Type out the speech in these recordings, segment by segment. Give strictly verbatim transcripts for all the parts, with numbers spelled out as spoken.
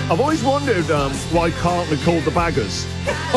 I've always wondered um, why Carlton are called the Baggers.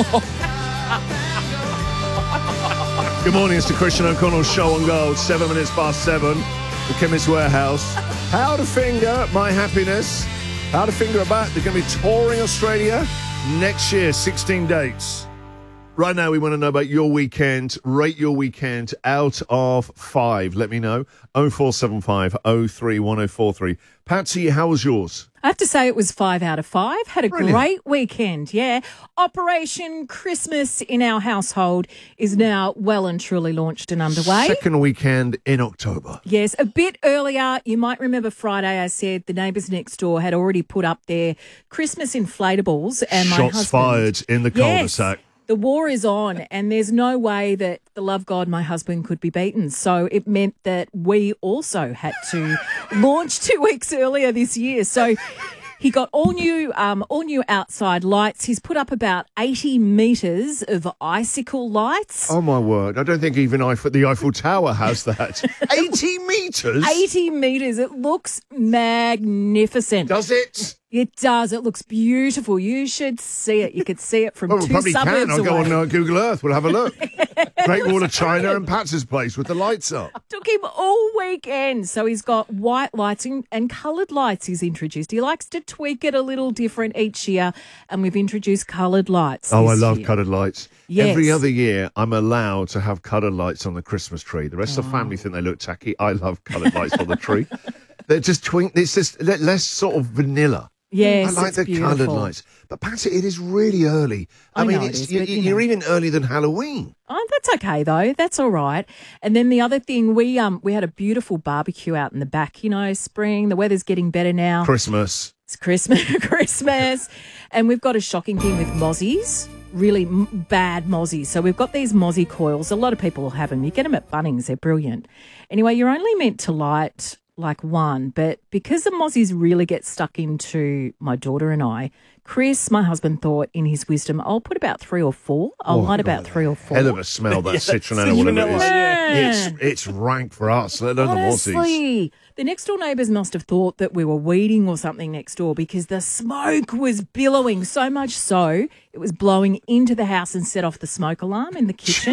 Good morning, it's the Christian O'Connell Show on Gold. Seven minutes past seven. The Chemist Warehouse. Powderfinger, my happiness. Powderfinger are back. They're going to be touring Australia next year. sixteen dates. Right now, we want to know about your weekend. Rate your weekend out of five. Let me know. oh four seven five oh three one oh four three. Patsy, how was yours? I have to say it was five out of five. Had a Brilliant. great weekend, yeah. Operation Christmas in our household is now well and truly launched and underway. Second weekend in October. Yes, a bit earlier. You might remember Friday I said the neighbours next door had already put up their Christmas inflatables. And my Shots husband, fired in the yes, cul-de-sac. the war is on and there's no way that the love god, my husband, could be beaten. So it meant that we also had to launch two weeks earlier this year. So he got all new um, all new outside lights. He's put up about eighty metres of icicle lights. Oh, my word. I don't think even Eiffel, the Eiffel Tower has that. eighty metres? eighty metres. It looks magnificent. Does it? It does. It looks beautiful. You should see it. You could see it from Well, we two probably suburbs can. I'll away. go on uh, Google Earth. We'll have a look. Great Wall of China and Pat's place with the lights up. Took him all weekend. So he's got white lights and, and coloured lights he's introduced. He likes to tweak it a little different each year, and we've introduced coloured lights. Oh, I this love year. coloured lights. Yes. Every other year, I'm allowed to have coloured lights on the Christmas tree. The rest of the family think they look tacky. I love coloured lights on the tree. They're just twink. It's just le- less sort of vanilla. Yes, I like it's the beautiful. coloured lights. But Patsy, it is really early. I, I mean, know it it's, is, you, but, you you're know. even earlier than Halloween. Oh, that's okay though. That's all right. And then the other thing, we um we had a beautiful barbecue out in the back. You know, spring. The weather's getting better now. Christmas. It's Christmas, Christmas, and we've got a shocking thing with mozzies. Really m- bad mozzies. So we've got these mozzie coils. A lot of people will have them. You get them at Bunnings. They're brilliant. Anyway, you're only meant to light like one, but because the mozzies really get stuck into my daughter and I, Chris, my husband, thought in his wisdom, I'll put about three or four. I'll Oh, light God, about three or four. Hell of a smell, that Yeah, citronella, whatever it is. citronella. It's, it's rank for us, let alone the Aussies. Honestly, the next door neighbours must have thought that we were weeding or something next door because the smoke was billowing so much so it was blowing into the house and set off the smoke alarm in the kitchen.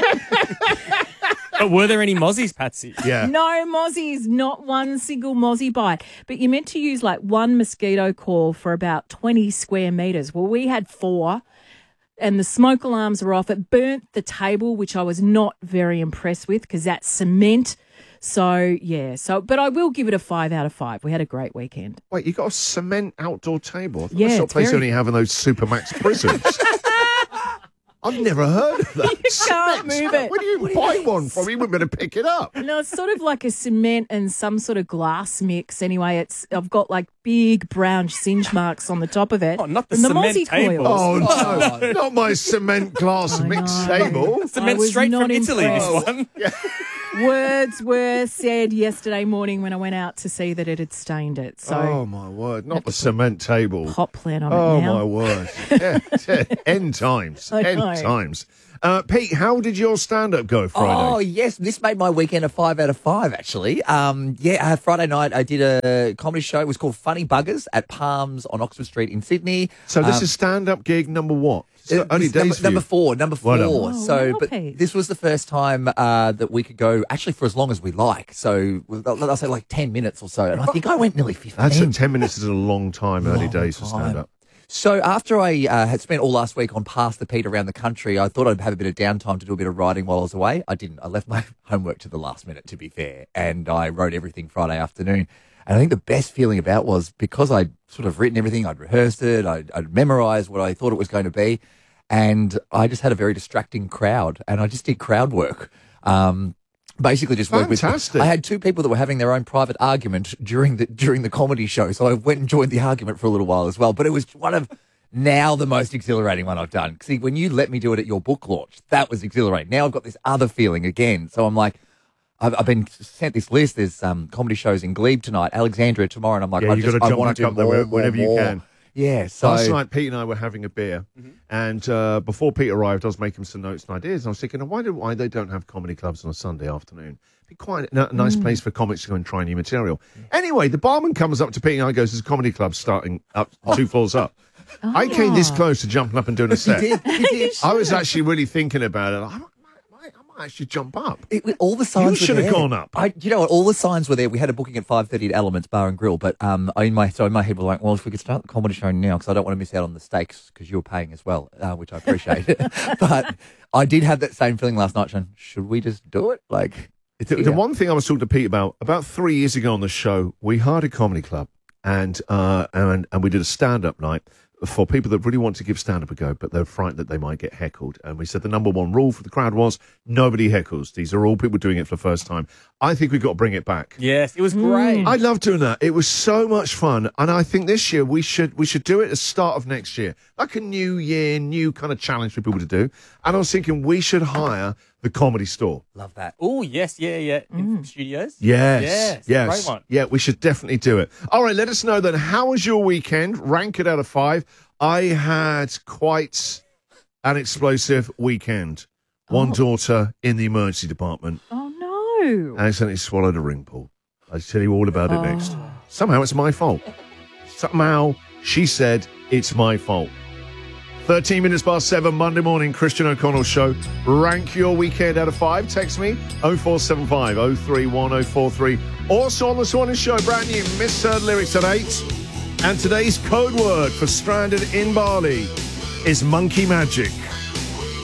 But were there any mozzies, Patsy? Yeah. No mozzies, not one single mozzie bite. But you're meant to use like one mosquito coil for about twenty square metres. Well, we had four and the smoke alarms were off. It burnt the table, which I was not very impressed with because that's cement. So, yeah. So, but I will give it a five out of five. We had a great weekend. Wait, you got a cement outdoor table? I thought Yeah, that's not it's a place very- only having those Supermax prisons. I've never heard of that. You can't move it. Where do you buy one from? You wouldn't be able to pick it up. No, it's sort of like a cement and some sort of glass mix. Anyway, it's I've got like big brown singe marks on the top of it. Oh, not the from cement mozzie table. coils. Oh, no, not my cement glass I mixed know. table. Cement was straight not from Italy, impressed. this one. Words were said yesterday morning when I went out to see that it had stained it. So Oh, my word. Not the cement table. hot plan on Oh, it now. my word. Yeah, yeah. End times. I End know. times. Uh, Pete, how did your stand-up go Friday? Oh, yes. This made my weekend a five out of five, actually. Um, yeah, uh, Friday night I did a comedy show. It was called Funny Buggers at Palms on Oxford Street in Sydney. So this Um, is stand-up gig number what? So Uh, only this- days number, for number you. four, number Well four. done. Oh, so, wow, but Pete. this was the first time uh, that we could go actually for as long as we like. So, I'll I'll say like ten minutes or so. And I think I went nearly fifteen. That's a, ten minutes is a long time, early Long days for time. stand-up. So after I uh, had spent all last week on Pass the Pete around the country, I thought I'd have a bit of downtime to do a bit of writing while I was away. I didn't. I left my homework to the last minute, to be fair, and I wrote everything Friday afternoon. And I think the best feeling about was because I'd sort of written everything, I'd rehearsed it, I'd, I'd memorized what I thought it was going to be, and I just had a very distracting crowd, and I just did crowd work. Um, Basically, just worked with. Fantastic. I had two people that were having their own private argument during the during the comedy show, so I went and joined the argument for a little while as well. But it was one of now the most exhilarating one I've done. See, when you let me do it at your book launch, that was exhilarating. Now I've got this other feeling again. So I'm like, I've, I've been sent this list. There's um, comedy shows in Glebe tonight, Alexandria tomorrow, and I'm like, Yeah, I you just gotta I jump want back to do up there more, whenever more, you more. can. Yeah. So Last night, Pete and I were having a beer, and uh, before Pete arrived, I was making some notes and ideas, and I was thinking, why do why they don't have comedy clubs on a Sunday afternoon? be quite a n- nice place for comics to go and try new material. Anyway, the barman comes up to Pete and I and goes, there's a comedy club starting up two floors up. I came this close to jumping up and doing a set. You did, you did. I was actually really thinking about it. I might, might, I might actually jump up. It, all the signs You should were have there. gone up. I, you know what? All the signs were there. We had a booking at five thirty at Elements Bar and Grill, but um, in my so in my head, we're like, well, if we could start the comedy show now, because I don't want to miss out on the steaks, because you're paying as well, uh, which I appreciate. But I did have that same feeling last night. Showing, should we just do it? Like, it's The, here. the one thing I was talking to Pete about, about three years ago on the show, we hired a comedy club and uh, and, and we did a stand-up night for people that really want to give stand-up a go, but they're frightened that they might get heckled. And we said the number one rule for the crowd was nobody heckles. These are all people doing it for the first time. I think we've got to bring it back. Yes, it was great. I love doing that. It was so much fun, and I think this year we should we should do it at the start of next year, like a new year, new kind of challenge for people to do. And I was thinking we should hire the Comedy Store. Love that. Oh, yes, yeah, yeah. In studios? Yes, Yes, yes, great one. yeah. We should definitely do it. All right, let us know then. How was your weekend? Rank it out of five. I had quite an explosive weekend. One daughter in the emergency department Oh, no. accidentally swallowed a ring pull. I'll tell you all about it next. Somehow it's my fault. Somehow she said it's my fault. thirteen minutes past seven, Monday morning, Christian O'Connell Show. Rank your weekend out of five. Text me oh four seven five, oh three one oh four three. Also on the Swanee Show, brand new Misheard Lyrics at eight. And today's code word for stranded in Bali is monkey magic.